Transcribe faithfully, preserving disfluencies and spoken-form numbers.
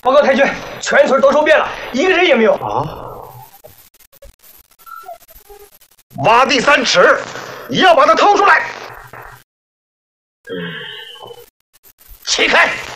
报告太君，全村都收遍了，一个人也没有。 啊！挖地三尺，也要把他掏出来。嗯，起开！